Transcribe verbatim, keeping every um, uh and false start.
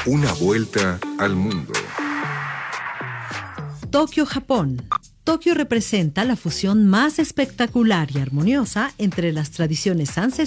Una vuelta al mundo. Tokio, Japón. Tokio representa la fusión más espectacular y armoniosa entre las tradiciones ancestrales